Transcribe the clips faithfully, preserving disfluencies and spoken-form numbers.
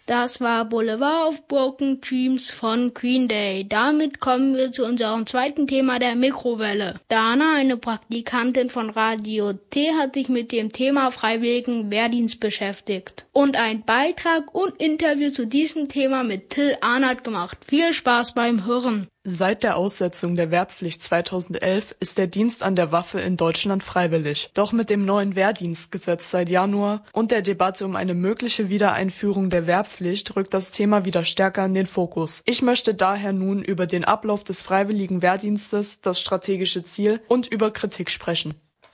Das war Boulevard of Broken Dreams von Green Day. Damit kommen wir zu unserem zweiten Thema, der Mikrowelle. Dana, eine Praktikantin von Radio T, hat sich mit dem Thema freiwilligen Wehrdienst beschäftigt und ein Beitrag und Interview zu diesem Thema mit Till Arnert gemacht. Viel Spaß beim Hören. Seit der Aussetzung der Wehrpflicht zweitausendelf ist der Dienst an der Waffe in Deutschland freiwillig. Doch mit dem neuen Wehrdienstgesetz seit Januar und der Debatte um eine mögliche Wiedereinführung der Wehrpflicht rückt das Thema wieder stärker in den Fokus. Ich möchte daher nun über den Ablauf des freiwilligen Wehrdienstes, das strategische Ziel und über Kritik sprechen.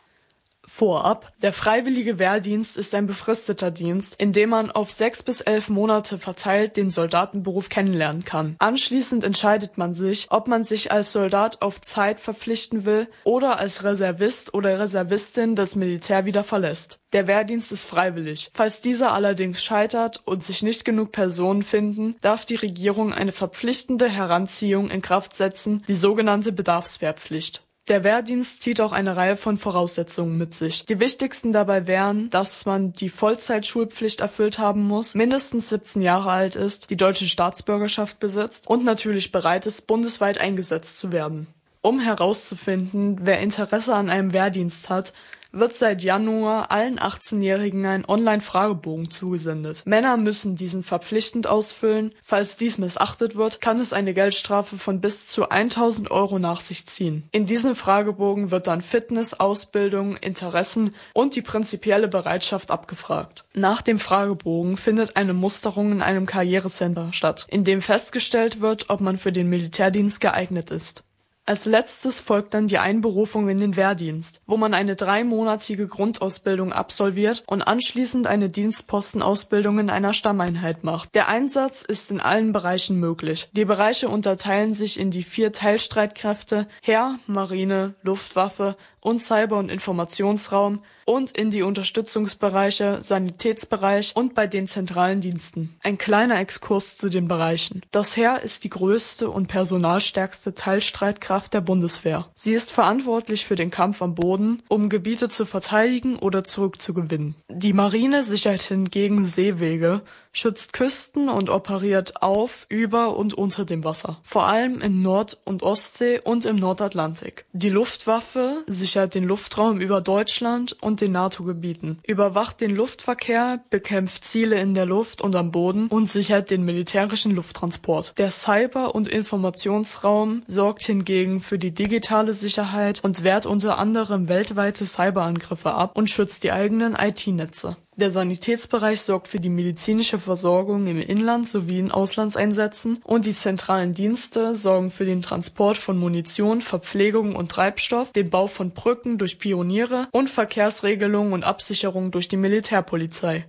Vorab: Der freiwillige Wehrdienst ist ein befristeter Dienst, in dem man auf sechs bis elf Monate verteilt den Soldatenberuf kennenlernen kann. Anschließend entscheidet man sich, ob man sich als Soldat auf Zeit verpflichten will oder als Reservist oder Reservistin das Militär wieder verlässt. Der Wehrdienst ist freiwillig. Falls dieser allerdings scheitert und sich nicht genug Personen finden, darf die Regierung eine verpflichtende Heranziehung in Kraft setzen, die sogenannte Bedarfswehrpflicht. Der Wehrdienst zieht auch eine Reihe von Voraussetzungen mit sich. Die wichtigsten dabei wären, dass man die Vollzeitschulpflicht erfüllt haben muss, mindestens siebzehn Jahre alt ist, die deutsche Staatsbürgerschaft besitzt und natürlich bereit ist, bundesweit eingesetzt zu werden. Um herauszufinden, wer Interesse an einem Wehrdienst hat, wird seit Januar allen achtzehnjährigen ein Online-Fragebogen zugesendet. Männer müssen diesen verpflichtend ausfüllen. Falls dies missachtet wird, kann es eine Geldstrafe von bis zu tausend Euro nach sich ziehen. In diesem Fragebogen wird dann Fitness, Ausbildung, Interessen und die prinzipielle Bereitschaft abgefragt. Nach dem Fragebogen findet eine Musterung in einem Karrierecenter statt, in dem festgestellt wird, ob man für den Militärdienst geeignet ist. Als letztes folgt dann die Einberufung in den Wehrdienst, wo man eine dreimonatige Grundausbildung absolviert und anschließend eine Dienstpostenausbildung in einer Stammeinheit macht. Der Einsatz ist in allen Bereichen möglich. Die Bereiche unterteilen sich in die vier Teilstreitkräfte Heer, Marine, Luftwaffe und Cyber- und Informationsraum und in die Unterstützungsbereiche Sanitätsbereich und bei den zentralen Diensten. Ein kleiner Exkurs zu den Bereichen. Das Heer ist die größte und personalstärkste Teilstreitkraft der Bundeswehr. Sie ist verantwortlich für den Kampf am Boden, um Gebiete zu verteidigen oder zurückzugewinnen. Die Marine sichert hingegen Seewege, schützt Küsten und operiert auf, über und unter dem Wasser. Vor allem in Nord- und Ostsee und im Nordatlantik. Die Luftwaffe sichert den Luftraum über Deutschland und den NATO-Gebieten, überwacht den Luftverkehr, bekämpft Ziele in der Luft und am Boden und sichert den militärischen Lufttransport. Der Cyber- und Informationsraum sorgt hingegen für die digitale Sicherheit und wehrt unter anderem weltweite Cyberangriffe ab und schützt die eigenen I T-Netze. Der Sanitätsbereich sorgt für die medizinische Versorgung im Inland sowie in Auslandseinsätzen und die zentralen Dienste sorgen für den Transport von Munition, Verpflegung und Treibstoff, den Bau von Brücken durch Pioniere und Verkehrsregelungen und Absicherung durch die Militärpolizei.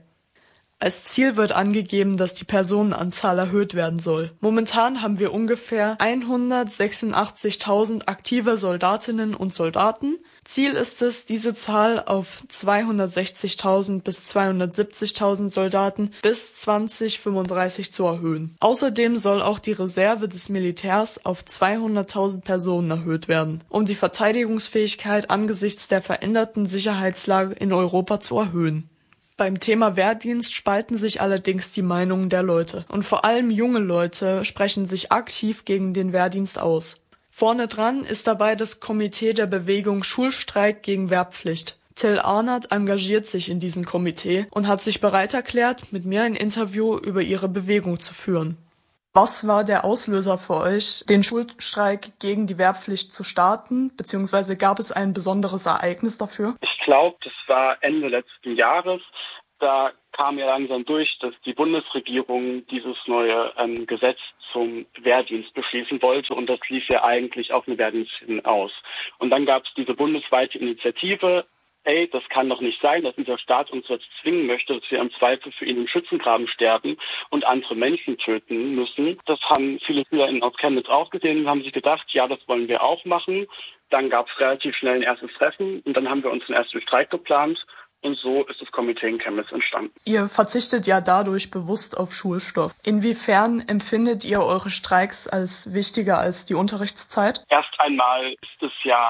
Als Ziel wird angegeben, dass die Personenanzahl erhöht werden soll. Momentan haben wir ungefähr hundertsechsundachtzigtausend aktive Soldatinnen und Soldaten. Ziel ist es, diese Zahl auf zweihundertsechzigtausend bis zweihundertsiebzigtausend Soldaten bis zwanzig fünfunddreißig zu erhöhen. Außerdem soll auch die Reserve des Militärs auf zweihunderttausend Personen erhöht werden, um die Verteidigungsfähigkeit angesichts der veränderten Sicherheitslage in Europa zu erhöhen. Beim Thema Wehrdienst spalten sich allerdings die Meinungen der Leute und vor allem junge Leute sprechen sich aktiv gegen den Wehrdienst aus. Vorne dran ist dabei das Komitee der Bewegung Schulstreik gegen Wehrpflicht. Till Arnert engagiert sich in diesem Komitee und hat sich bereit erklärt, mit mir ein Interview über ihre Bewegung zu führen. Was war der Auslöser für euch, den Schulstreik gegen die Wehrpflicht zu starten, beziehungsweise gab es ein besonderes Ereignis dafür? Ich glaube, das war Ende letzten Jahres. Da kam ja langsam durch, dass die Bundesregierung dieses neue ähm, Gesetz zum Wehrdienst beschließen wollte und das lief ja eigentlich auf eine Wehrdienst hinaus. Und dann gab es diese bundesweite Initiative, ey, das kann doch nicht sein, dass dieser Staat uns jetzt zwingen möchte, dass wir im Zweifel für ihn im Schützengraben sterben und andere Menschen töten müssen. Das haben viele SchülerInnen aus Chemnitz auch gesehen und haben sich gedacht, ja, das wollen wir auch machen. Dann gab es relativ schnell ein erstes Treffen und dann haben wir uns einen ersten Streik geplant. Und so ist das Komitee in Chemnitz entstanden. Ihr verzichtet ja dadurch bewusst auf Schulstoff. Inwiefern empfindet ihr eure Streiks als wichtiger als die Unterrichtszeit? Erst einmal ist es ja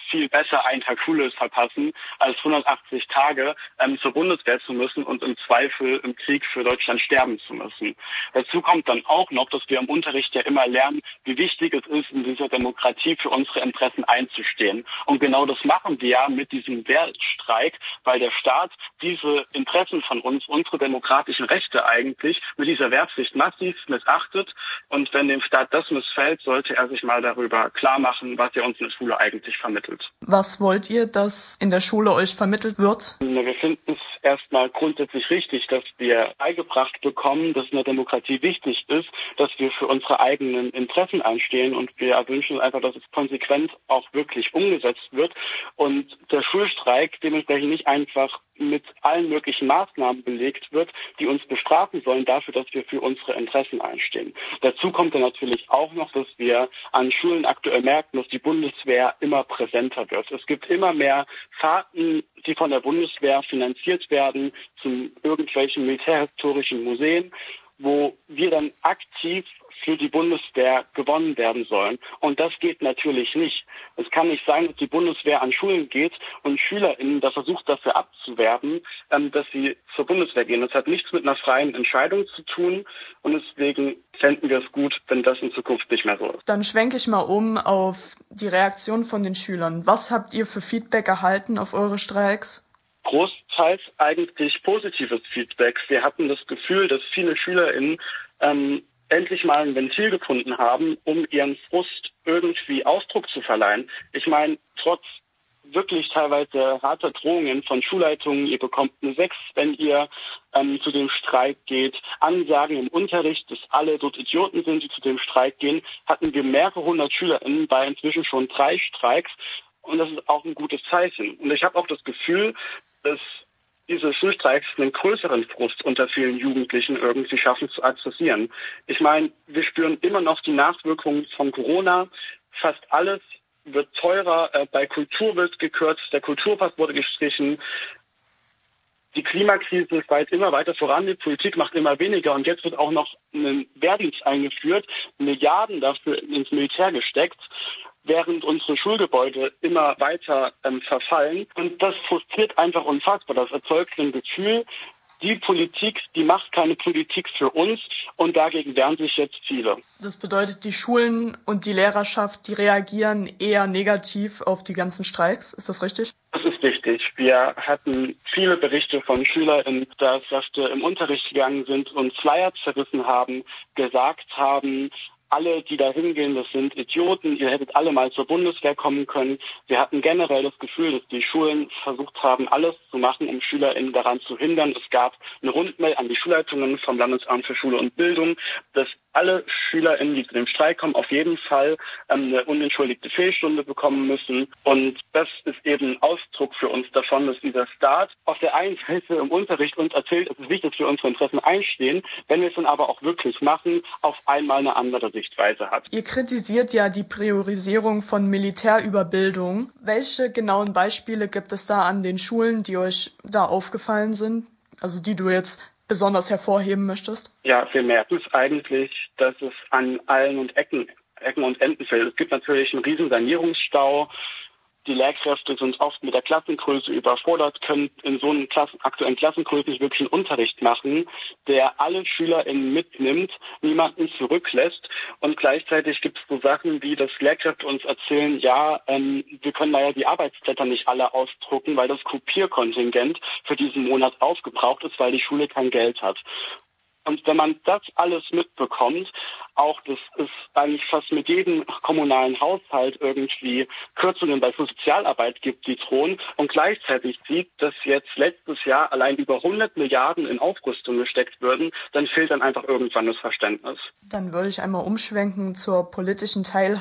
viel besser einen Tag Schule verpassen, als hundertachtzig Tage ähm, zur Bundeswehr zu müssen und im Zweifel im Krieg für Deutschland sterben zu müssen. Dazu kommt dann auch noch, dass wir im Unterricht ja immer lernen, wie wichtig es ist, in dieser Demokratie für unsere Interessen einzustehen. Und genau das machen wir ja mit diesem Wehrstreik, weil der Staat diese Interessen von uns, unsere demokratischen Rechte eigentlich, mit dieser Wehrpflicht massiv missachtet. Und wenn dem Staat das missfällt, sollte er sich mal darüber klar machen, was er uns in der Schule eigentlich vermittelt. Was wollt ihr, dass in der Schule euch vermittelt wird? Wir finden es erstmal grundsätzlich richtig, dass wir beigebracht bekommen, dass in der Demokratie wichtig ist, dass wir für unsere eigenen Interessen einstehen, und wir wünschen uns einfach, dass es konsequent auch wirklich umgesetzt wird und der Schulstreik dementsprechend nicht einfach mit allen möglichen Maßnahmen belegt wird, die uns bestrafen sollen dafür, dass wir für unsere Interessen einstehen. Dazu kommt dann natürlich auch noch, dass wir an Schulen aktuell merken, dass die Bundeswehr immer präsenter wird. Es gibt immer mehr Fahrten, die von der Bundeswehr finanziert werden, zu irgendwelchen militärhistorischen Museen, wo wir dann aktiv für die Bundeswehr gewonnen werden sollen. Und das geht natürlich nicht. Es kann nicht sein, dass die Bundeswehr an Schulen geht und SchülerInnen da versucht, dafür abzuwerben, ähm, dass sie zur Bundeswehr gehen. Das hat nichts mit einer freien Entscheidung zu tun, und deswegen fänden wir es gut, wenn das in Zukunft nicht mehr so ist. Dann schwenke ich mal um auf die Reaktion von den Schülern. Was habt ihr für Feedback erhalten auf eure Streiks? Großteils eigentlich positives Feedback. Wir hatten das Gefühl, dass viele SchülerInnen ähm, endlich mal ein Ventil gefunden haben, um ihren Frust irgendwie Ausdruck zu verleihen. Ich meine, trotz wirklich teilweise harter Drohungen von Schulleitungen, ihr bekommt eine sechs, wenn ihr ähm, zu dem Streik geht, Ansagen im Unterricht, dass alle dort Idioten sind, die zu dem Streik gehen, hatten wir mehrere hundert SchülerInnen bei inzwischen schon drei Streiks, und das ist auch ein gutes Zeichen. Und ich habe auch das Gefühl, dass diese Schulstreiks einen größeren Frust unter vielen Jugendlichen irgendwie schaffen zu adressieren. Ich meine, wir spüren immer noch die Nachwirkungen von Corona. Fast alles wird teurer, äh, bei Kultur wird gekürzt, der Kulturpass wurde gestrichen. Die Klimakrise schreitet immer weiter voran, die Politik macht immer weniger, und jetzt wird auch noch ein Wehrdienst eingeführt, Milliarden dafür ins Militär gesteckt, während unsere Schulgebäude immer weiter ähm, verfallen. Und das frustriert einfach unfassbar. Das erzeugt ein Gefühl, die Politik, die macht keine Politik für uns, und dagegen wehren sich jetzt viele. Das bedeutet, die Schulen und die Lehrerschaft, die reagieren eher negativ auf die ganzen Streiks. Ist das richtig? Das ist richtig. Wir hatten viele Berichte von SchülerInnen, dass Kräfte im Unterricht gegangen sind und Flyer zerrissen haben, gesagt haben, alle, die da hingehen, das sind Idioten, ihr hättet alle mal zur Bundeswehr kommen können. Wir hatten generell das Gefühl, dass die Schulen versucht haben, alles zu machen, um SchülerInnen daran zu hindern. Es gab eine Rundmail an die Schulleitungen vom Landesamt für Schule und Bildung, dass alle SchülerInnen, die zu dem Streik kommen, auf jeden Fall ähm, eine unentschuldigte Fehlstunde bekommen müssen. Und das ist eben ein Ausdruck für uns davon, dass dieser Staat auf der einen Seite im Unterricht uns erzählt, es ist wichtig, dass wir unsere Interessen einstehen, wenn wir es dann aber auch wirklich machen, auf einmal eine andere Sichtweise hat. Ihr kritisiert ja die Priorisierung von Militärüberbildung. Welche genauen Beispiele gibt es da an den Schulen, die euch da aufgefallen sind? Also die du jetzt besonders hervorheben möchtest? Ja, viel mehr. Es ist eigentlich, dass es an allen und Ecken, Ecken und Enden fällt. Es gibt natürlich einen riesen Sanierungsstau. Die Lehrkräfte sind oft mit der Klassengröße überfordert, können in so einem Klassen, aktuellen Klassengrößen nicht wirklich einen Unterricht machen, der alle SchülerInnen mitnimmt, niemanden zurücklässt. Und gleichzeitig gibt es so Sachen wie, dass Lehrkräfte uns erzählen, ja, ähm, wir können leider die Arbeitsblätter nicht alle ausdrucken, weil das Kopierkontingent für diesen Monat aufgebraucht ist, weil die Schule kein Geld hat. Und wenn man das alles mitbekommt, auch dass es eigentlich fast mit jedem kommunalen Haushalt irgendwie Kürzungen bei Sozialarbeit gibt, die drohen, und gleichzeitig sieht, dass jetzt letztes Jahr allein über hundert Milliarden in Aufrüstung gesteckt würden, dann fehlt dann einfach irgendwann das Verständnis. Dann würde ich einmal umschwenken zur politischen Teilhabe.